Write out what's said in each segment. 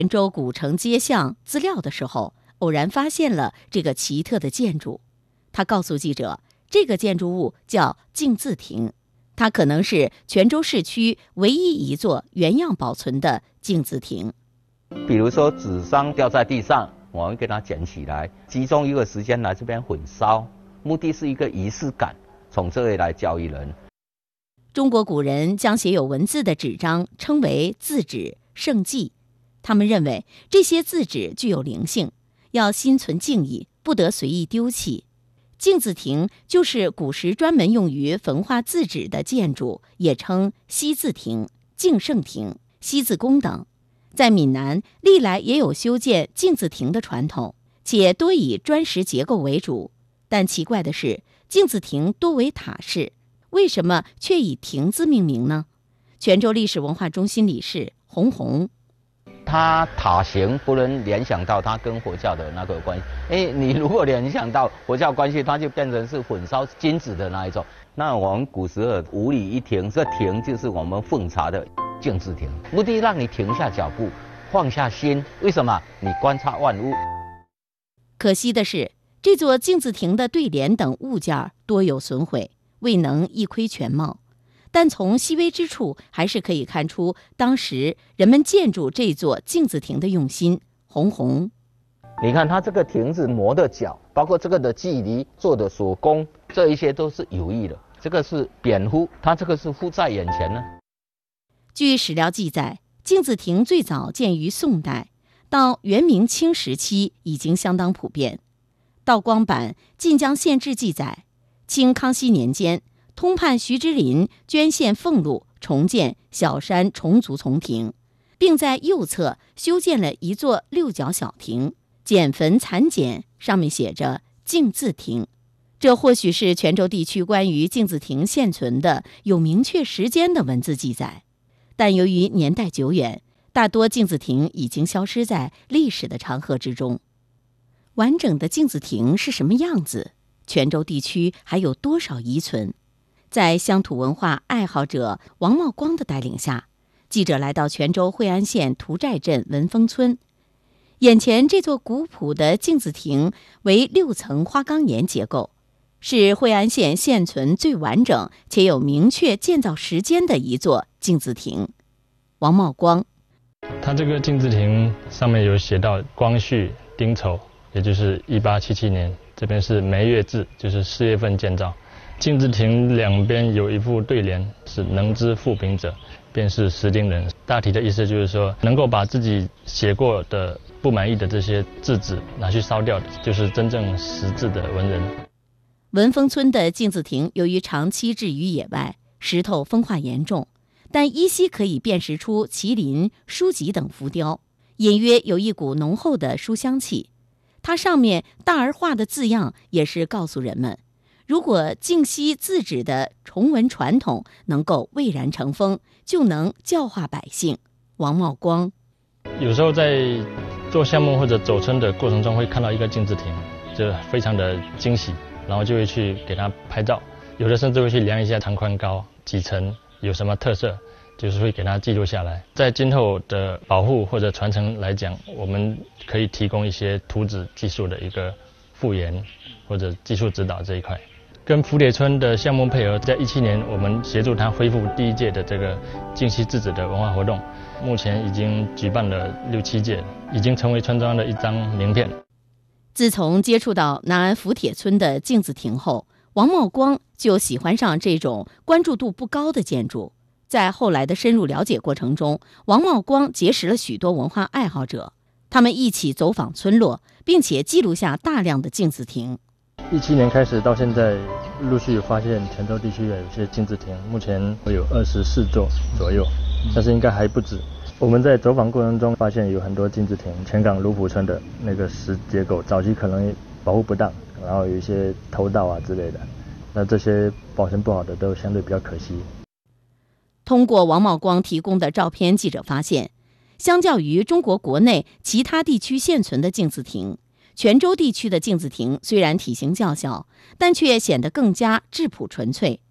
泉州古城街巷资料的时候，偶然发现了这个奇特的建筑。他告诉记者，这个建筑物叫镜字亭，它可能是泉州市区唯一一座原样保存的镜字亭。 比如说纸张掉在地上，我们给它捡起来，集中一个时间来这边焚烧，目的是一个仪式感，从这里来教育人。 中国古人将写有文字的纸张称为字纸、圣迹，他们认为这些字纸具有灵性，要心存敬意，不得随意丢弃。镜字亭就是古时专门用于焚化字纸的建筑，也称西字亭、镜圣亭、西字宫等。在闽南历来也有修建镜字亭的传统，且多以砖石结构为主。但奇怪的是，镜字亭多为塔式，为什么却以亭字命名呢？泉州历史文化中心理事洪红， 它塔形不能联想到它跟佛教的那个关系，你如果联想到佛教关系，它就变成是焚烧金子的那一种。那我们古时候五礼一停，这停就是我们奉茶的镜字亭，目的让你停下脚步，放下心。为什么？你观察万物。 可惜的是，这座镜字亭的对联等物件多有损毁，未能一窥全貌。但从细微之处，还是可以看出当时人们建筑这座镜字亭的用心。红红， 你看它这个亭子磨的角，包括这个的距离做的手工，这一些都是有意的。这个是蝙蝠，它这个是附在眼前呢。 据史料记载，镜字亭最早建于宋代，到元明清时期已经相当普遍。道光版《晋江县志》记载，清康熙年间，通判徐之林捐献俸禄，重建小山重足丛亭，并在右侧修建了一座六角小亭，简坟残简，上面写着镜字亭。这或许是泉州地区关于镜字亭现存的有明确时间的文字记载。但由于年代久远，大多镜字亭已经消失在历史的长河之中。完整的镜字亭是什么样子？泉州地区还有多少遗存？在乡土文化爱好者王茂光的带领下，记者来到泉州惠安县涂寨镇文峰村。眼前这座古朴的镜字亭为6层花岗岩结构，是惠安县现存最完整且有明确建造时间的一座镜字亭。王茂光， 它这个镜字亭上面有写到光绪丁丑，也就是1877年，这边是梅月至，就是4月份建造。镜字亭两边有一副对联，是能知赋评者，便是识丁人。大体的意思就是说，能够把自己写过的不满意的这些字纸拿去烧掉的，就是真正识字的文人。 文峰村的镜字亭由于长期置于野外，石头风化严重，但依稀可以辨识出麒麟、书籍等浮雕，隐约有一股浓厚的书香气。它上面大而化的字样也是告诉人们，如果净溪字纸的重文传统能够蔚然成风，就能教化百姓。王茂光， 有时候在做项目或者走村的过程中，会看到一个镜字亭，就非常的惊喜，然后就会去给它拍照，有的甚至会去量一下长宽高、几层，有什么特色，就是会给它记录下来。在今后的保护或者传承来讲，我们可以提供一些图纸技术的一个复原或者技术指导这一块。跟福铁村的项目配合，在17年，我们协助他恢复第1届的这个净溪字纸的文化活动，目前已经举办了6、7届，已经成为村庄的一张名片。 自从接触到南安福铁村的镜字亭后，王茂光就喜欢上这种关注度不高的建筑。在后来的深入了解过程中，王茂光结识了许多文化爱好者，他们一起走访村落，并且记录下大量的镜字亭。 17年开始到现在，陆续有发现泉州地区有些镜字亭，目前会有24座左右，但是应该还不止。我们在走访过程中发现有很多镜字亭，泉港卢浦村的那个石结构早期可能保护不当，然后有一些偷盗啊之类的，那这些保存不好的都相对比较可惜。 通过王茂光提供的照片，记者发现，相较于中国国内其他地区现存的镜字亭，泉州地区的镜字亭虽然体型较小，但却显得更加质朴纯粹。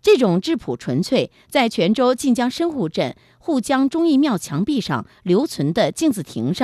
这种质朴纯粹，在泉州晋江深户镇护江忠义庙墙壁上留存的镜子亭上